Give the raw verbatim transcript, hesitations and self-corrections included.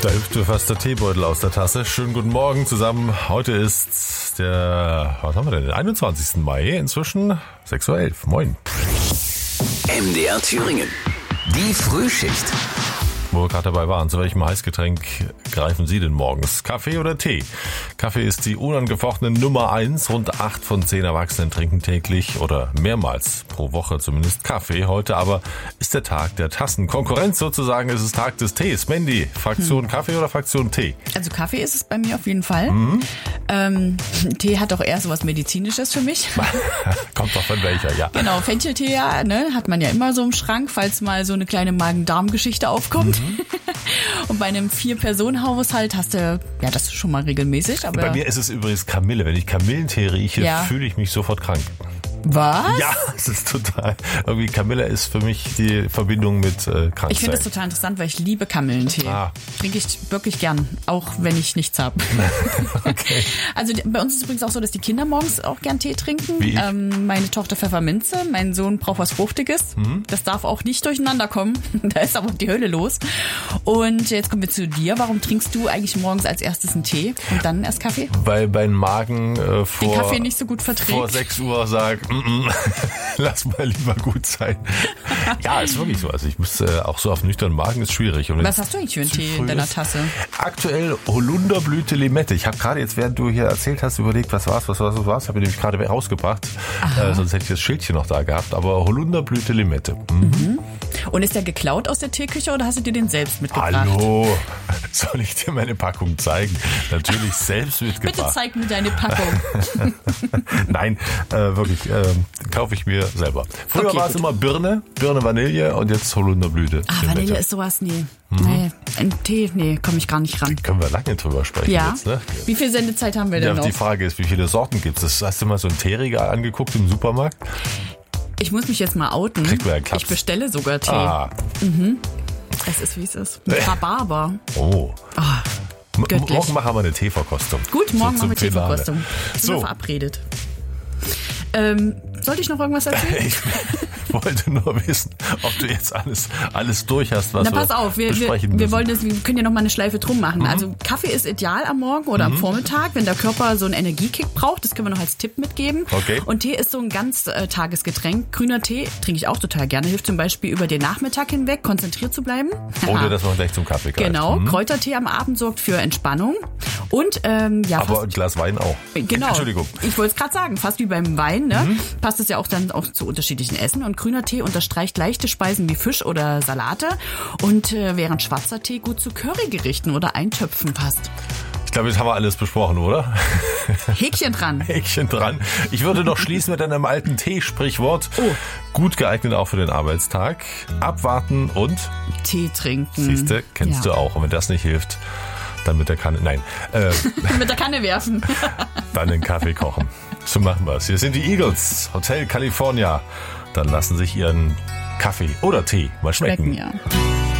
Da hüpft mir fast der Teebeutel aus der Tasse. Schönen guten Morgen zusammen. Heute ist der, was haben wir denn, den einundzwanzigsten Mai, inzwischen sechs Uhr elf. Moin. M D R Thüringen. Die Frühschicht. Wo wir gerade dabei waren, zu welchem Heißgetränk greifen Sie denn morgens? Kaffee oder Tee? Kaffee ist die unangefochtene Nummer eins. Rund acht von zehn Erwachsenen trinken täglich oder mehrmals pro Woche zumindest Kaffee. Heute aber ist der Tag der Tassen. Konkurrenz sozusagen, ist es Tag des Tees. Mandy, Fraktion hm. Kaffee oder Fraktion Tee? Also Kaffee ist es bei mir auf jeden Fall. Mhm. Ähm, Tee hat auch eher so was Medizinisches für mich. Kommt doch von welcher, ja. Genau, Fencheltee ja, ne, hat man ja immer so im Schrank, falls mal so eine kleine Magen-Darm-Geschichte aufkommt. Mhm. Und bei einem Vier-Personen-Haushalt hast du ja das schon mal regelmäßig. Aber bei mir ist es übrigens Kamille. Wenn ich Kamillentee rieche, ja. fühle ich mich sofort krank. Was? Ja, es ist total. Irgendwie Kamille ist für mich die Verbindung mit äh, Krankheit. Ich finde das total interessant, weil ich liebe Kamillentee. Ah. Trinke ich wirklich gern, auch wenn ich nichts habe. Okay. Also bei uns ist es übrigens auch so, dass die Kinder morgens auch gern Tee trinken. Wie ich? Ähm, meine Tochter Pfefferminze, mein Sohn braucht was Fruchtiges. Mhm. Das darf auch nicht durcheinander kommen. Da ist aber die Hölle los. Und jetzt kommen wir zu dir. Warum trinkst du eigentlich morgens als erstes einen Tee und dann erst Kaffee? Weil mein Magen äh, vor, den Kaffee nicht so gut verträgt. Vor sechs Uhr sagt, lass mal lieber gut sein. Ja, ist wirklich so. Also ich muss äh, auch so auf nüchternen Magen ist schwierig. Und was hast du eigentlich für einen Tee in deiner Tasse? Aktuell Holunderblüte Limette. Ich habe gerade jetzt, während du hier erzählt hast, überlegt, was war's, was war's, was war's. Habe ich nämlich gerade rausgebracht. Äh, sonst hätte ich das Schildchen noch da gehabt. Aber Holunderblüte Limette. Mhm. Mhm. Und ist der geklaut aus der Teeküche oder hast du dir den selbst mitgebracht? Hallo, soll ich dir meine Packung zeigen? Natürlich selbst mitgebracht. Bitte zeig mir deine Packung. Nein, äh, wirklich, äh, kaufe ich mir selber. Früher okay, war es immer Birne, Birne Vanille und jetzt Holunderblüte. Ah, Vanille ist sowas, nee. Mhm. Nee, ein Tee, nee, komme ich gar nicht ran. Können wir lange drüber sprechen ja. jetzt, ne? Wie viel Sendezeit haben wir denn ja, noch? Die Frage ist, wie viele Sorten gibt es? Hast du mal so ein Teeregal angeguckt im Supermarkt? Ich muss mich jetzt mal outen. Kriegt man einen Klaps. Ich bestelle sogar Tee. Ah. Mhm. Es ist, wie es ist. Rhabarber. Oh. oh göttlich. Morgen machen wir eine Teeverkostung. Gut, morgen so machen wir Teeverkostung. Sind so. wir verabredet. Ähm, sollte ich noch irgendwas erzählen? Ich wollte nur wissen, ob du jetzt alles, alles durch hast, was Na, pass wir auf, wir, besprechen wir, wir müssen. wollen das, wir können ja noch mal eine Schleife drum machen. Mhm. Also Kaffee ist ideal am Morgen oder mhm. am Vormittag, wenn der Körper so einen Energiekick braucht. Das können wir noch als Tipp mitgeben. Okay. Und Tee ist so ein ganz äh, Tagesgetränk. Grüner Tee trinke ich auch total gerne. Hilft zum Beispiel über den Nachmittag hinweg, konzentriert zu bleiben. Ohne, dass man gleich zum Kaffee greift. Genau. Mhm. Kräutertee am Abend sorgt für Entspannung. Und, ähm, ja, aber fast, ein Glas Wein auch. Genau. Entschuldigung. Ich wollte es gerade sagen, fast wie beim Wein, ne? Mhm. Passt es ja auch dann auch zu unterschiedlichen Essen. Und grüner Tee unterstreicht leichte Speisen wie Fisch oder Salate. Und äh, während schwarzer Tee gut zu Currygerichten oder Eintöpfen passt. Ich glaube, jetzt haben wir alles besprochen, oder? Häkchen dran. Häkchen dran. Ich würde noch schließen mit einem alten Tee-Sprichwort. Oh. Gut geeignet auch für den Arbeitstag. Abwarten und Tee trinken. Siehste, kennst ja. du auch. Und wenn das nicht hilft, dann mit der Kanne, nein. Äh, mit der Kanne werfen. Dann den Kaffee kochen. So machen wir es. Hier sind die Eagles, Hotel California. Dann lassen sich ihren Kaffee oder Tee mal schmecken. Schmecken, ja.